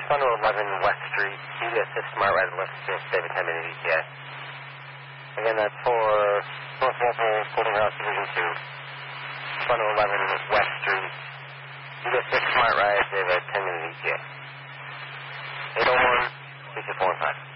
Funnel 11 West Street. You get 6 smart ride left to save a 10-minute ETA. Again, that's for North Walpole, Golden House Division 2. Funnel 11 West Street. You get 6 smart rides, save a 10-minute ETA. 801, 6 4 and 5.